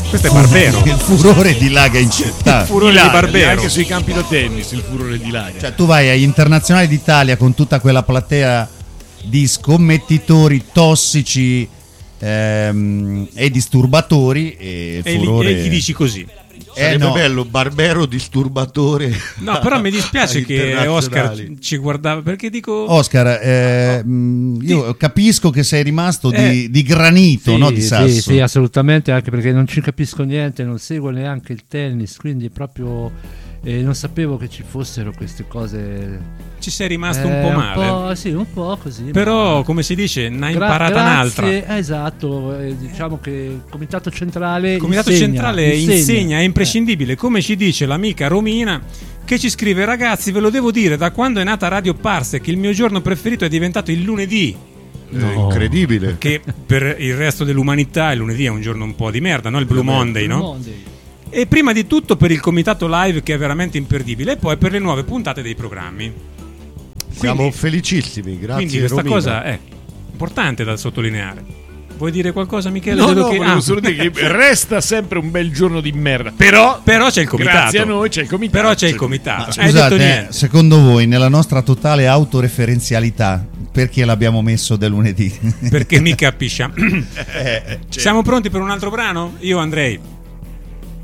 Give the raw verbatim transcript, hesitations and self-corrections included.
Questo è Barbero. Il furore dilaga in città. Il furore Dilaga, di Barbero. anche sui campi da tennis il furore di Laga. Cioè, tu vai agli internazionali d'Italia con tutta quella platea di scommettitori tossici ehm, e disturbatori e il E, furore... gli, e gli dici così. Sarebbe Eh, no. bello, Barbero disturbatore. No, però mi dispiace che Oscar internazionali. ci guardava, perché dico... Oscar, eh, mh, io capisco che sei rimasto di, Eh. di granito, Sì, no? Di sasso. sì, sì, assolutamente, anche perché non ci capisco niente, non seguo neanche il tennis, quindi proprio eh, non sapevo che ci fossero queste cose. Ci sei rimasto Eh, un po' male. po', sì, un po' così. Però, ma- come si dice, ne ha Gra- imparata grazie, un'altra. eh, esatto, eh, diciamo che il comitato centrale Il Comitato insegna, Centrale insegna, insegna, è imprescindibile. Come ci dice l'amica Romina, che ci scrive: ragazzi, ve lo devo dire, da quando è nata Radio Parsec il mio giorno preferito è diventato il lunedì. È incredibile. Che per il resto dell'umanità il lunedì è un giorno un po' di merda, no? Il Blue Monday, Eh, no? Monday. E prima di tutto per il comitato live, che è veramente imperdibile, e poi per le nuove puntate dei programmi. Siamo Quindi- felicissimi, grazie. Quindi questa Romina. cosa è importante da sottolineare. Vuoi dire qualcosa, Michele? No, Vedo no, che- volevo ah. solo dire che resta sempre un bel giorno di merda. Però, Però c'è il comitato. grazie a noi c'è il comitato. Però c'è il comitato. Ma Hai detto scusate, niente. secondo voi, nella nostra totale autoreferenzialità, perché l'abbiamo messo del lunedì? Perché mica piscia. Eh, Siamo pronti per un altro brano? Io andrei.